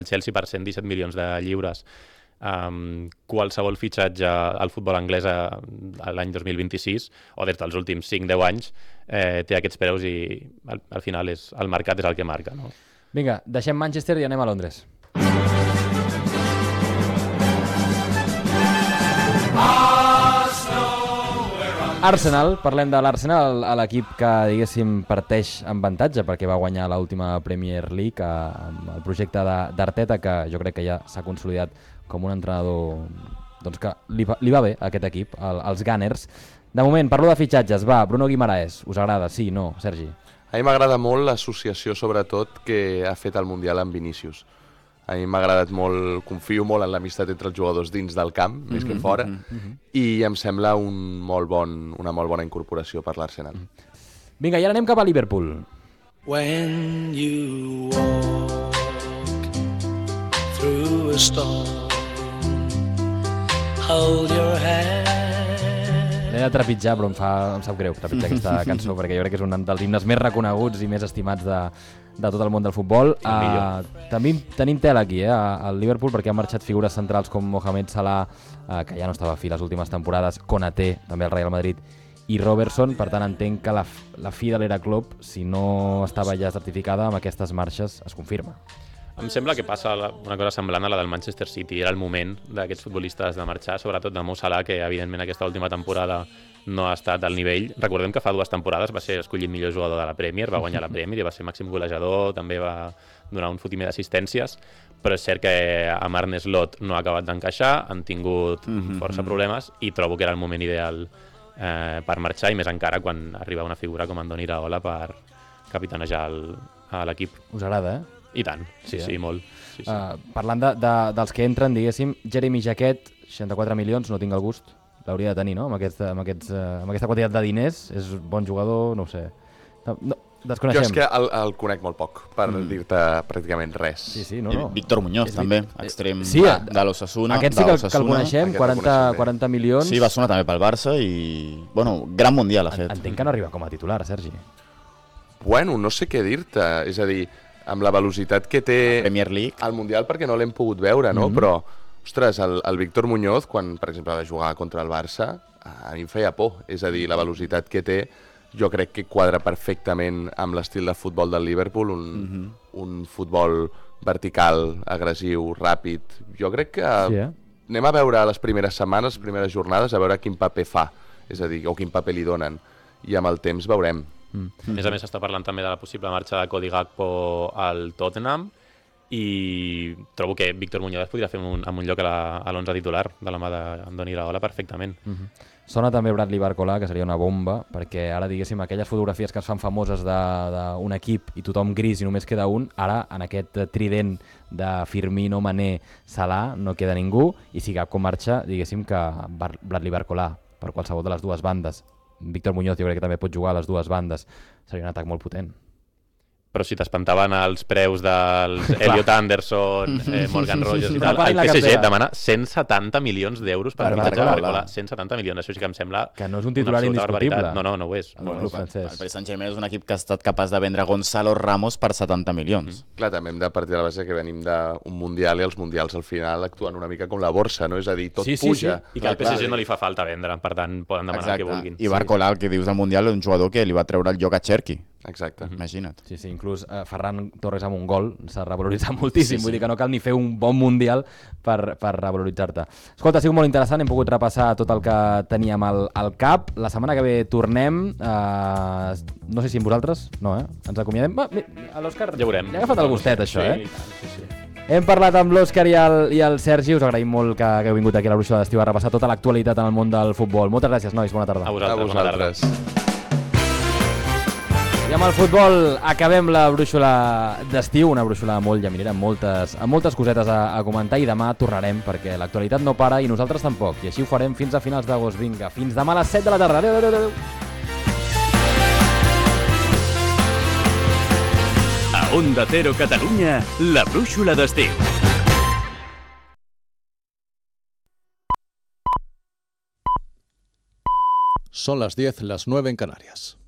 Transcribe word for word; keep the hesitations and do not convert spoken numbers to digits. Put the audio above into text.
el Chelsea per cent disset milions de lliures. Um, qualsevol fitxatge al futbol anglès a, a l'any dos mil vint-i-sis o des dels últims cinc a deu anys eh, té aquests preus i al, al final és, el mercat és el que marca, no? Vinga, deixem Manchester i anem a Londres. Arsenal, parlem de l'Arsenal, l'equip que, diguéssim, parteix amb avantatge perquè va guanyar l'última Premier League amb el projecte d'Arteta, que jo crec que ja s'ha consolidat com un entrenador doncs que li va, li va bé a aquest equip, el, els Gunners. De moment, parlo de fitxatges, va, Bruno Guimaraes, us agrada? Sí, no, Sergi? A mi m'agrada molt l'associació, sobretot, que ha fet el Mundial amb Vinícius. A mi m'ha agradat molt, confio molt en l'amistat entre els jugadors dins del camp, mm-hmm, més que fora, mm-hmm. i em sembla un molt bon, una molt bona incorporació per l'Arsenal. Vinga, i ara anem cap a Liverpool. When you walk through a storm, hold your hand. L'he de trepitjar, però em, fa, em sap greu trepitjar aquesta cançó, perquè jo crec que és un dels himnes més reconeguts i més estimats de, de tot el món del futbol. Uh, també tenim tela aquí, eh, al Liverpool, perquè han marxat figures centrals com Mohamed Salah, uh, que ja no estava a fi les últimes temporades, Konaté, també al Real Madrid, i Robertson. Per tant, entenc que la, la fi de l'era Klopp, si no estava ja certificada, amb aquestes marxes es confirma. Em sembla que passa una cosa semblant a la del Manchester City. Era el moment d'aquests futbolistes de marxar, sobretot de Mo Salah, que evidentment aquesta última temporada no ha estat al nivell. Recordem que fa dues temporades va ser escollit millor jugador de la Premier, va guanyar la Premier i va ser màxim golejador, també va donar un fotimer d'assistències, però és cert que amb Arne Slot no ha acabat d'encaixar, han tingut mm-hmm. força problemes i trobo que era el moment ideal eh, per marxar, i més encara quan arriba una figura com Andoni Iraola per capitanejar el, a l'equip. Us agrada, eh? I tant, sí, sí, sí, sí molt. Sí, sí. Uh, parlant de, de, dels que entren, diguéssim, Jeremy Jacquet, seixanta-quatre milions, no tinc el gust, l'hauria de tenir, no? Amb, aquest, amb, aquests, uh, amb aquesta quantitat de diners, és bon jugador, no ho sé. No, no, desconeixem. Jo és que el, el conec molt poc, per mm. dir-te pràcticament res. Sí, sí, no, no. I Víctor Muñoz, és també, extrem sí, de l'Osasuna. Aquest sí que, que el coneixem, quaranta, quaranta milions. Sí, va sonar també pel Barça i, bueno, gran mundial ha fet. Entenc que no arriba com a titular, Sergi. Bueno, no sé què dir-te, és a dir, amb la velocitat que té Premier League al Mundial, perquè no l'hem pogut veure, no? Mm-hmm. Però, ostres, el, el Víctor Muñoz, quan, per exemple, va jugar contra el Barça, a mi em feia por. És a dir, la velocitat que té, jo crec que quadra perfectament amb l'estil de futbol del Liverpool, un, mm-hmm. un futbol vertical, agressiu, ràpid. Jo crec que sí, eh? anem a veure les primeres setmanes, les primeres jornades, a veure quin paper fa, és a dir, o quin paper li donen. I amb el temps veurem. Mm. A més a més, s'està parlant també de la possible marxa de Cody Gakpo al Tottenham i trobo que Víctor Muñoz podria fer un, un lloc a l'onze titular de la mà d'Andoni Iraola perfectament. Mm-hmm. Sona també Bradley Barcola, que seria una bomba, perquè ara, diguéssim, aquelles fotografies que es fan famoses d'un equip i tothom gris i només queda un, ara en aquest trident de Firmino, Mané, Salah no queda ningú, i si Gakpo marxa, diguéssim que Bar Bradley Barcola per qualsevol de les dues bandes. Víctor Muñoz jo crec que també pot jugar a les dues bandes. Seria un atac molt potent. Però si t'espantaven els preus dels Elliot Anderson, eh, Morgan Rogers i tal, el P S G demana cent setanta milions d'euros per fitxatge de Barcola. cent setanta milions, això sí que em sembla que no és un titular indiscutible. No, no, no ho és. No, no, el Paris Saint-Germain és un equip que ha estat capaç de vendre Gonzalo Ramos per setanta milions. Mm. Clar, també hem de partir de la base que venim d'un Mundial i els Mundials al final actuen una mica com la borsa, no? És a dir, tot sí, sí, puja. Sí. I que al P S G no li fa falta vendre, per tant poden demanar Exacte. el que vulguin. I Barcola, el que dius del Mundial, és un jugador que li va treure el lloc a Cherki. Exacte. Mm-hmm. Imagina't. Sí, sí, inclús uh, Ferran Torres amb un gol s'ha revaloritzat moltíssim, sí, sí. Vull dir que no cal ni fer un bon Mundial per, per revaloritzar-te. Escolta, ha sigut molt interessant, hem pogut repassar tot el que teníem al, al cap. La setmana que ve tornem, uh, no sé si amb vosaltres, no, eh? Ens acomiadem. Va, a l'Òscar ja veurem. Ja ha agafat el gustet, això, sí, eh? Sí, sí. Hem parlat amb l'Òscar i, el, i el Sergi, us agraïm molt que, que heu vingut aquí a la Brúixola d'Estiu a repassar tota l'actualitat en el món del futbol. Moltes gràcies, nois, bona tarda. A vosaltres, a vosaltres. bona tarda. I amb el futbol acabem la brúixola d'estiu, una brúixola molt llaminera, amb moltes, amb moltes cosetes a, a comentar, i demà tornarem perquè l'actualitat no para i nosaltres tampoc, i així ho farem fins a finals d'agost. Vinga, fins demà a les set de la tarda. Adéu, adéu, adéu. A Onda Cero Catalunya, la brúixola d'estiu. Son las diez, las nueve en Canarias.